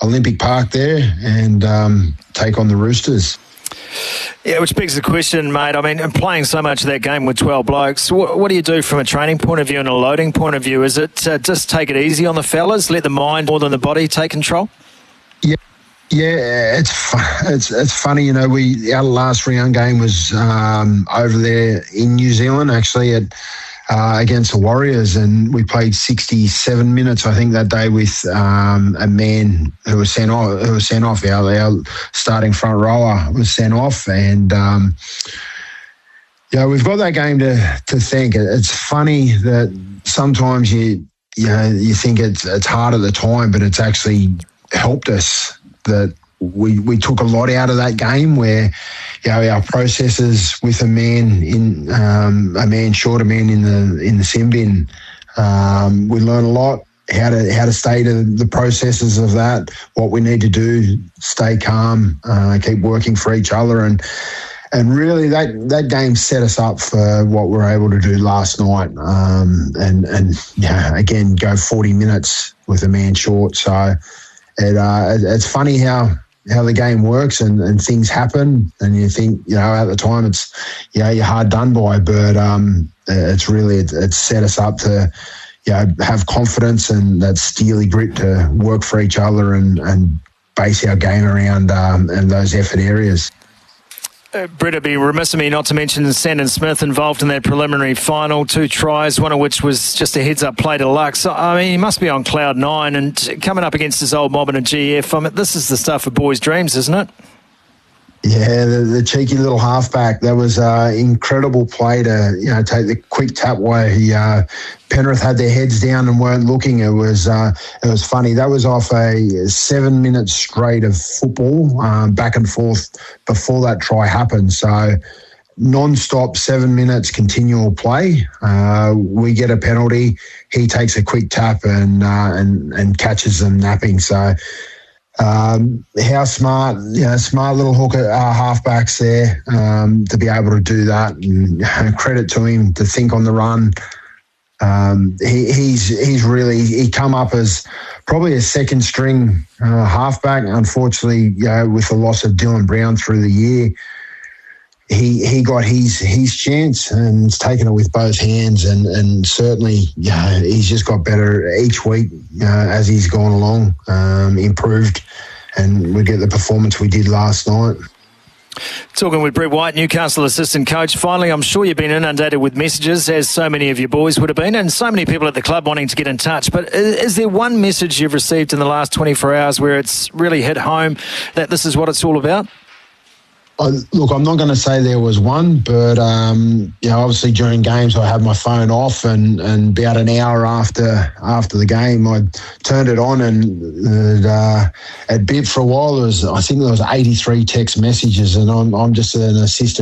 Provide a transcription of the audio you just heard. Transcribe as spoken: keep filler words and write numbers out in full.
Olympic Park there and um, take on the Roosters. Yeah, which begs the question, mate. I mean, and playing so much of that game with twelve blokes, what, what do you do from a training point of view and a loading point of view? Is it uh, just take it easy on the fellas, let the mind more than the body take control? Yeah, yeah, it's it's it's funny, you know. We our last round game was um, over there in New Zealand, actually at uh, against the Warriors, and we played sixty-seven minutes, I think, that day with um, a man who was sent off. Who was sent off. Our, our starting front rower was sent off, and um, yeah, we've got that game to to thank. It's funny that sometimes you you know you think it's it's hard at the time, but it's actually helped us. That we we took a lot out of that game where, you know, our processes with a man in um, a man short, a man in the in the sin bin. Um, we learn a lot how to how to stay to the processes of that, what we need to do, stay calm, uh, keep working for each other, and and really that that game set us up for what we were able to do last night. Um, and and yeah, again, go forty minutes with a man short. So it uh, it's funny how. how the game works and, and things happen, and you think, you know, at the time it's, you know, you're hard done by, but um, it's really, it's, it's set us up to, you know, have confidence and that steely grit to work for each other and, and base our game around um, and those effort areas. Uh, Brett, it'd be remiss of me not to mention Sandon Smith involved in that preliminary final, two tries, one of which was just a heads-up play to Luck. So, I mean, he must be on cloud nine, and coming up against his old mob in a G F, I mean, this is the stuff of boys' dreams, isn't it? Yeah, the, the cheeky little halfback. That was an incredible play to, you know, take the quick tap where he, uh, Penrith had their heads down and weren't looking. It was uh, it was funny. That was off a seven minute straight of football, um, back and forth before that try happened. So non-stop seven minutes continual play. Uh, we get a penalty. He takes a quick tap and uh, and and catches them napping. So. Um, how smart, you know, smart little hooker uh, halfbacks there um, to be able to do that. And credit to him to think on the run. Um, he, he's he's really he come up as probably a second string uh, halfback. Unfortunately, you know, with the loss of Dylan Brown through the year, he he got his his chance and he's taken it with both hands. And and certainly, yeah, he's just got better each week uh, as he's gone along, um, improved, and we get the performance we did last night. Talking with Brett White, Newcastle assistant coach. Finally, I'm sure you've been inundated with messages, as so many of your boys would have been, and so many people at the club wanting to get in touch. But is there one message you've received in the last twenty-four hours where it's really hit home that this is what it's all about? I, look, I'm not going to say there was one, but um, you know, obviously during games I had my phone off, and, and about an hour after after the game I turned it on, and it, uh, it beeped for a while. There was, I think there was eighty-three text messages, and I'm I'm just an assistant